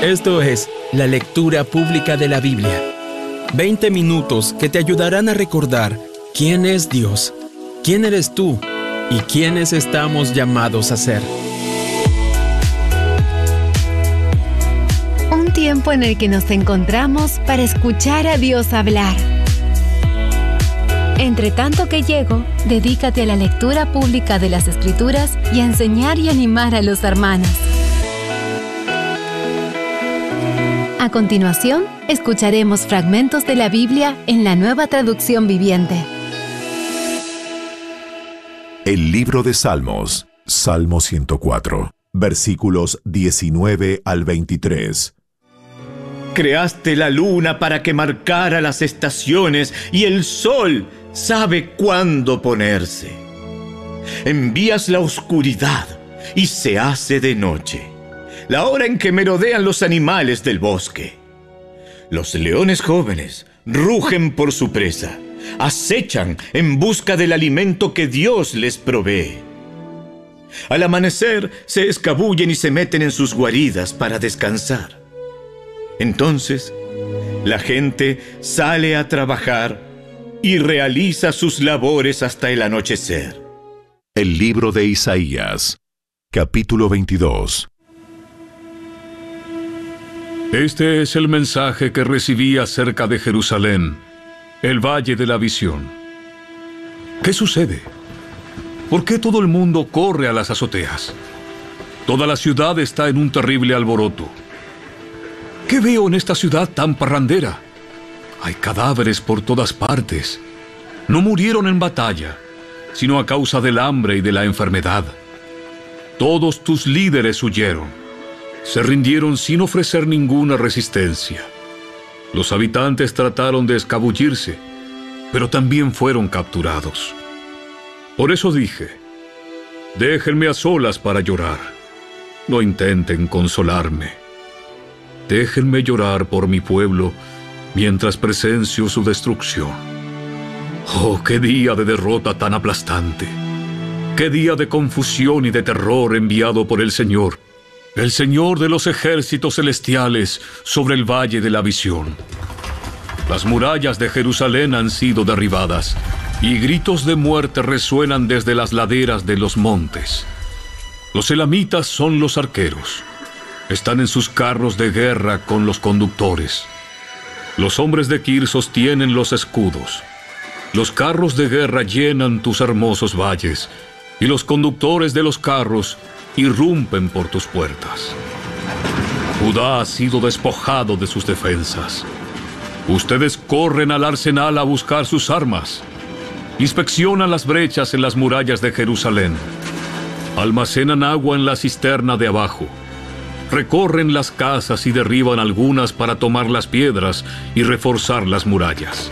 Esto es la lectura pública de la Biblia. 20 minutos que te ayudarán a recordar quién es Dios, quién eres tú y quiénes estamos llamados a ser. Un tiempo en el que nos encontramos para escuchar a Dios hablar. Entre tanto que llego, dedícate a la lectura pública de las Escrituras y a enseñar y animar a los hermanos. A continuación, escucharemos fragmentos de la Biblia en la Nueva Traducción Viviente. El libro de Salmos, Salmo 104, versículos 19 al 23. Creaste la luna para que marcara las estaciones y el sol sabe cuándo ponerse. Envías la oscuridad y se hace de noche, la hora en que merodean los animales del bosque. Los leones jóvenes rugen por su presa, acechan en busca del alimento que Dios les provee. Al amanecer se escabullen y se meten en sus guaridas para descansar. Entonces, la gente sale a trabajar y realiza sus labores hasta el anochecer. El libro de Isaías, capítulo 22. Este es el mensaje que recibí acerca de Jerusalén, el valle de la visión. ¿Qué sucede? ¿Por qué todo el mundo corre a las azoteas? Toda la ciudad está en un terrible alboroto. ¿Qué veo en esta ciudad tan parrandera? Hay cadáveres por todas partes. No murieron en batalla, sino a causa del hambre y de la enfermedad. Todos tus líderes huyeron. Se rindieron sin ofrecer ninguna resistencia. Los habitantes trataron de escabullirse, pero también fueron capturados. Por eso dije, déjenme a solas para llorar. No intenten consolarme. Déjenme llorar por mi pueblo mientras presencio su destrucción. ¡Oh, qué día de derrota tan aplastante! ¡Qué día de confusión y de terror enviado por el Señor de los ejércitos celestiales sobre el valle de la visión! Las murallas de Jerusalén han sido derribadas y gritos de muerte resuenan desde las laderas de los montes. Los elamitas son los arqueros. Están en sus carros de guerra con los conductores. Los hombres de Kir sostienen los escudos. Los carros de guerra llenan tus hermosos valles, y los conductores de los carros irrumpen por tus puertas. Judá ha sido despojado de sus defensas. Ustedes corren al arsenal a buscar sus armas. Inspeccionan las brechas en las murallas de Jerusalén. Almacenan agua en la cisterna de abajo. Recorren las casas y derriban algunas para tomar las piedras y reforzar las murallas.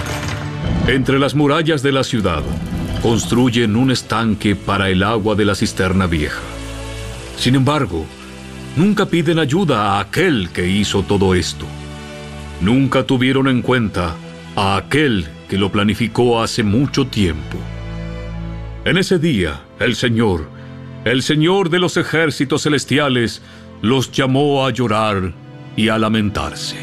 Entre las murallas de la ciudad, construyen un estanque para el agua de la cisterna vieja. Sin embargo, nunca piden ayuda a aquel que hizo todo esto. Nunca tuvieron en cuenta a aquel que lo planificó hace mucho tiempo. En ese día, el Señor de los ejércitos celestiales, los llamó a llorar y a lamentarse.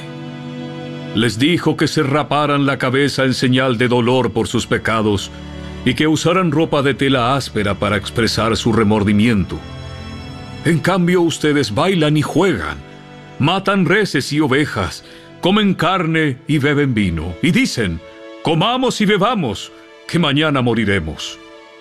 Les dijo que se raparan la cabeza en señal de dolor por sus pecados y que usaran ropa de tela áspera para expresar su remordimiento. En cambio, ustedes bailan y juegan, matan reses y ovejas, comen carne y beben vino, y dicen, comamos y bebamos, que mañana moriremos.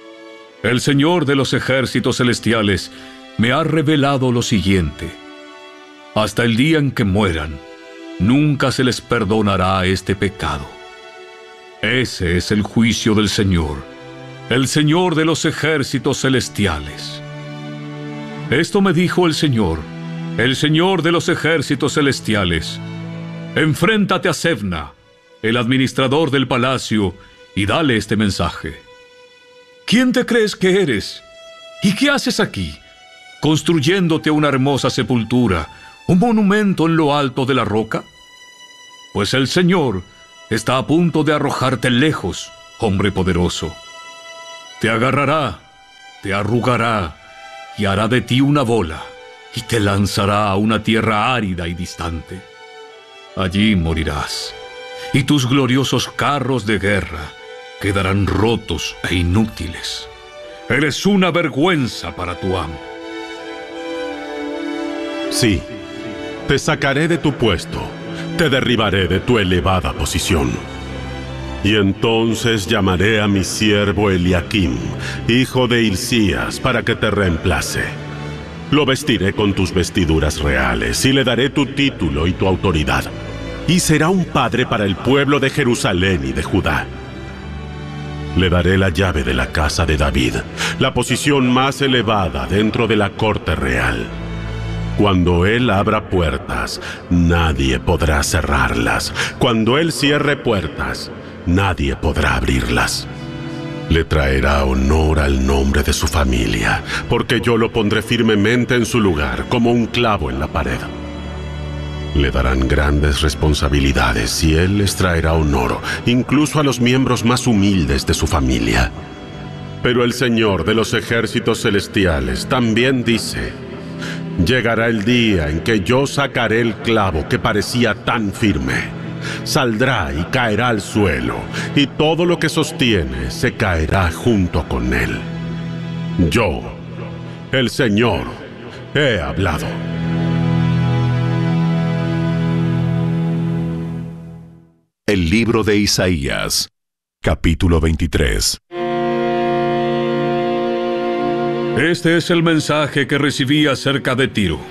El Señor de los ejércitos celestiales me ha revelado lo siguiente: hasta el día en que mueran, nunca se les perdonará este pecado. Ese es el juicio del Señor, el Señor de los ejércitos celestiales. Esto me dijo el Señor de los ejércitos celestiales: enfréntate a Sebna, el administrador del palacio, y dale este mensaje. ¿Quién te crees que eres? ¿Y qué haces aquí, construyéndote una hermosa sepultura, un monumento en lo alto de la roca? Pues el Señor está a punto de arrojarte lejos, hombre poderoso. Te agarrará, te arrugará y hará de ti una bola, y te lanzará a una tierra árida y distante. Allí morirás, y tus gloriosos carros de guerra quedarán rotos e inútiles. Eres una vergüenza para tu amo. Sí, te sacaré de tu puesto, te derribaré de tu elevada posición. Y entonces llamaré a mi siervo Eliakim, hijo de Hilcías, para que te reemplace. Lo vestiré con tus vestiduras reales y le daré tu título y tu autoridad. Y será un padre para el pueblo de Jerusalén y de Judá. Le daré la llave de la casa de David, la posición más elevada dentro de la corte real. Cuando él abra puertas, nadie podrá cerrarlas. Cuando él cierre puertas, nadie podrá abrirlas. Le traerá honor al nombre de su familia, porque yo lo pondré firmemente en su lugar, como un clavo en la pared. Le darán grandes responsabilidades y él les traerá honor, incluso a los miembros más humildes de su familia. Pero el Señor de los ejércitos celestiales también dice: llegará el día en que yo sacaré el clavo que parecía tan firme. Saldrá y caerá al suelo, y todo lo que sostiene se caerá junto con él. Yo, el Señor, he hablado. El libro de Isaías, capítulo 23. Este es el mensaje que recibí acerca de Tiro.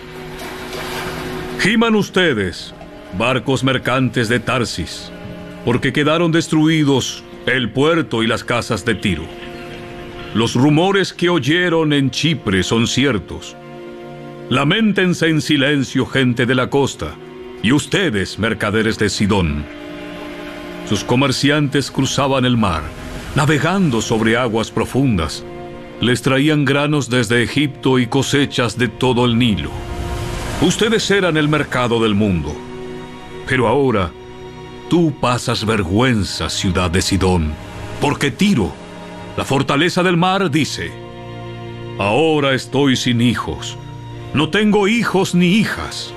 Giman ustedes, barcos mercantes de Tarsis, porque quedaron destruidos el puerto y las casas de Tiro. Los rumores que oyeron en Chipre son ciertos. Lamentense en silencio, gente de la costa, y ustedes, mercaderes de Sidón. Sus comerciantes cruzaban el mar, navegando sobre aguas profundas. Les traían granos desde Egipto y cosechas de todo el Nilo. Ustedes eran el mercado del mundo. Pero ahora, tú pasas vergüenza, ciudad de Sidón, porque Tiro, la fortaleza del mar, dice: ahora estoy sin hijos, no tengo hijos ni hijas.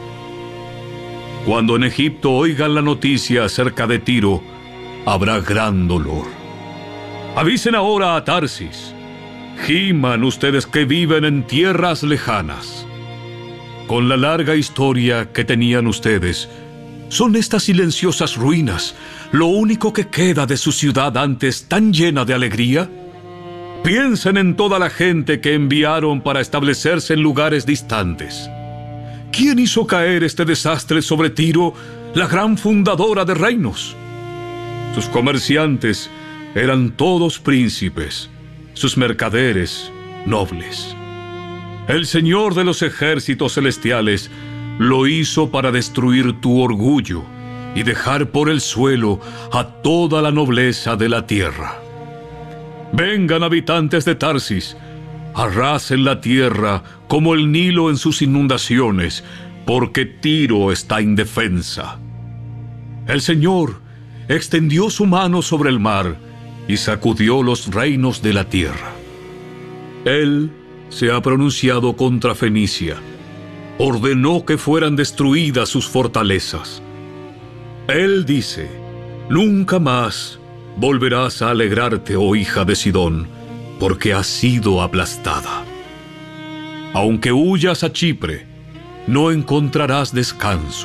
Cuando en Egipto oigan la noticia acerca de Tiro, habrá gran dolor. Avisen ahora a Tarsis. Giman ustedes que viven en tierras lejanas. Con la larga historia que tenían ustedes, ¿son estas silenciosas ruinas lo único que queda de su ciudad antes tan llena de alegría? Piensen en toda la gente que enviaron para establecerse en lugares distantes. ¿Quién hizo caer este desastre sobre Tiro, la gran fundadora de reinos? Sus comerciantes eran todos príncipes, sus mercaderes nobles. El Señor de los ejércitos celestiales lo hizo para destruir tu orgullo y dejar por el suelo a toda la nobleza de la tierra. Vengan, habitantes de Tarsis, arrasen la tierra como el Nilo en sus inundaciones, porque Tiro está indefensa. El Señor extendió su mano sobre el mar y sacudió los reinos de la tierra. Él se ha pronunciado contra Fenicia, ordenó que fueran destruidas sus fortalezas. Él dice: nunca más volverás a alegrarte, oh hija de Sidón, porque has sido aplastada. Aunque huyas a Chipre, no encontrarás descanso.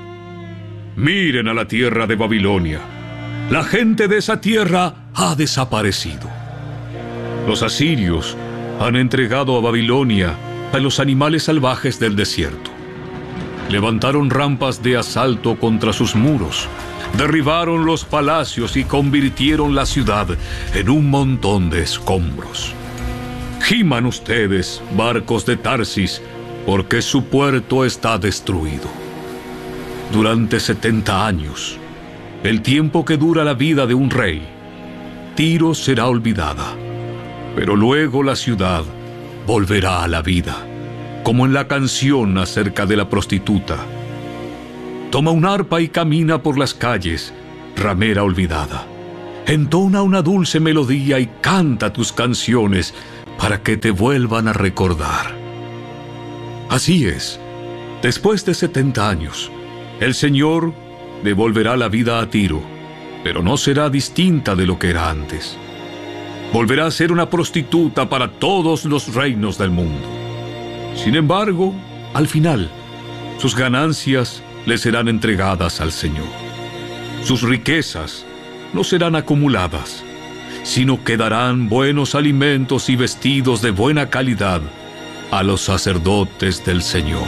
Miren a la tierra de Babilonia. La gente de esa tierra ha desaparecido. Los asirios han entregado a Babilonia a los animales salvajes del desierto. Levantaron rampas de asalto contra sus muros, derribaron los palacios y convirtieron la ciudad en un montón de escombros. Giman ustedes, barcos de Tarsis, porque su puerto está destruido. Durante 70 años, el tiempo que dura la vida de un rey, Tiro será olvidada, pero luego la ciudad volverá a la vida, como en la canción acerca de la prostituta. Toma un arpa y camina por las calles, ramera olvidada. Entona una dulce melodía y canta tus canciones para que te vuelvan a recordar. Así es, después de 70 años, el Señor devolverá la vida a Tiro, pero no será distinta de lo que era antes. Volverá a ser una prostituta para todos los reinos del mundo. Sin embargo, al final, sus ganancias le serán entregadas al Señor. Sus riquezas no serán acumuladas, sino que darán buenos alimentos y vestidos de buena calidad a los sacerdotes del Señor.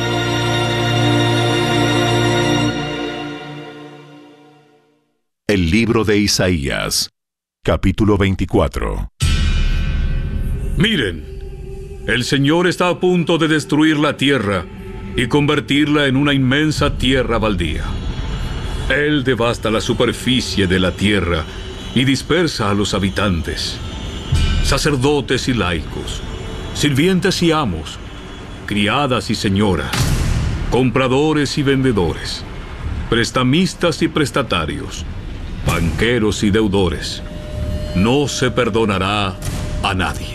El libro de Isaías, capítulo 24. Miren, el Señor está a punto de destruir la tierra y convertirla en una inmensa tierra baldía. Él devasta la superficie de la tierra y dispersa a los habitantes, sacerdotes y laicos, sirvientes y amos, criadas y señoras, compradores y vendedores, prestamistas y prestatarios, banqueros y deudores. No se perdonará a nadie.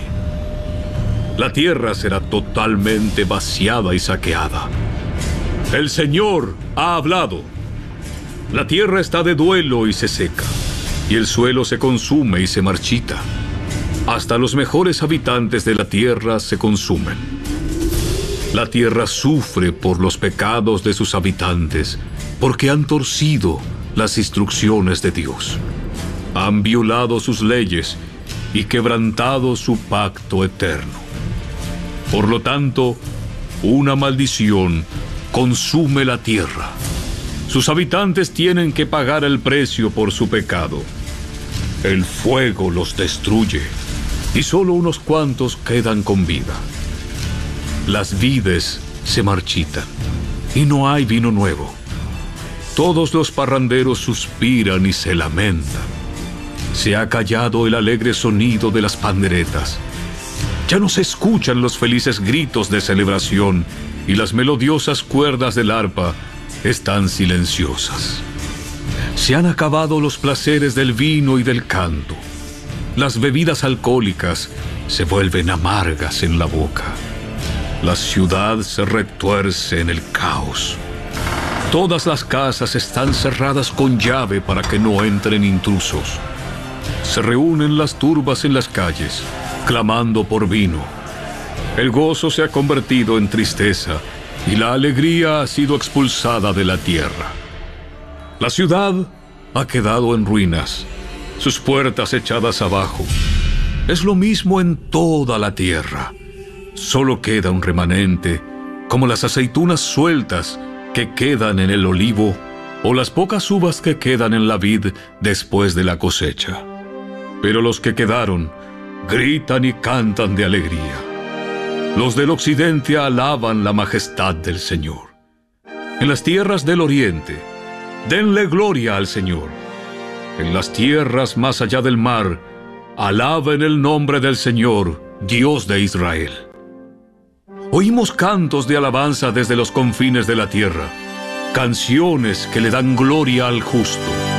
La tierra será totalmente vaciada y saqueada. El Señor ha hablado. La tierra está de duelo y se seca, y el suelo se consume y se marchita. Hasta los mejores habitantes de la tierra se consumen. La tierra sufre por los pecados de sus habitantes, porque han torcido las instrucciones de Dios. Han violado sus leyes y quebrantado su pacto eterno. Por lo tanto, una maldición consume la tierra. Sus habitantes tienen que pagar el precio por su pecado. El fuego los destruye y solo unos cuantos quedan con vida. Las vides se marchitan y no hay vino nuevo. Todos los parranderos suspiran y se lamentan. Se ha callado el alegre sonido de las panderetas. Ya no se escuchan los felices gritos de celebración y las melodiosas cuerdas del arpa están silenciosas. Se han acabado los placeres del vino y del canto. Las bebidas alcohólicas se vuelven amargas en la boca. La ciudad se retuerce en el caos. Todas las casas están cerradas con llave para que no entren intrusos. Se reúnen las turbas en las calles, clamando por vino. El gozo se ha convertido en tristeza y la alegría ha sido expulsada de la tierra. La ciudad ha quedado en ruinas, sus puertas echadas abajo. Es lo mismo en toda la tierra. Solo queda un remanente, como las aceitunas sueltas que quedan en el olivo o las pocas uvas que quedan en la vid después de la cosecha. Pero los que quedaron gritan y cantan de alegría. Los del occidente alaban la majestad del Señor. En las tierras del oriente, denle gloria al Señor. En las tierras más allá del mar, alaben el nombre del Señor, Dios de Israel. Oímos cantos de alabanza desde los confines de la tierra, canciones que le dan gloria al justo.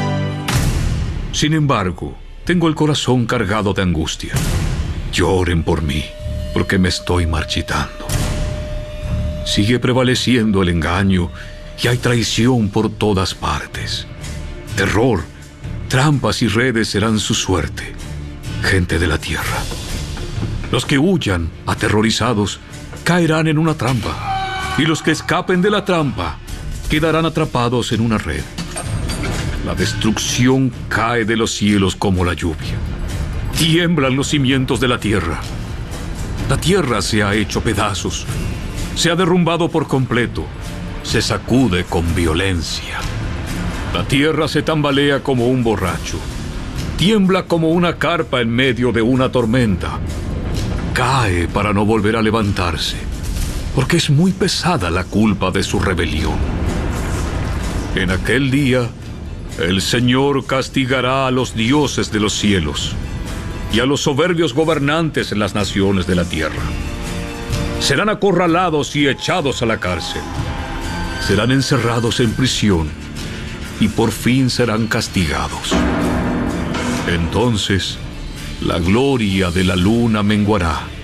Sin embargo, tengo el corazón cargado de angustia. Lloren por mí, porque me estoy marchitando. Sigue prevaleciendo el engaño y hay traición por todas partes. Terror, trampas y redes serán su suerte, gente de la tierra. Los que huyan, aterrorizados, caerán en una trampa, y los que escapen de la trampa quedarán atrapados en una red. La destrucción cae de los cielos como la lluvia. Tiemblan los cimientos de la tierra. La tierra se ha hecho pedazos, se ha derrumbado por completo, se sacude con violencia. La tierra se tambalea como un borracho, tiembla como una carpa en medio de una tormenta. Cae para no volver a levantarse, porque es muy pesada la culpa de su rebelión. En aquel día, el Señor castigará a los dioses de los cielos y a los soberbios gobernantes en las naciones de la tierra. Serán acorralados y echados a la cárcel. Serán encerrados en prisión y por fin serán castigados. Entonces, la gloria de la luna menguará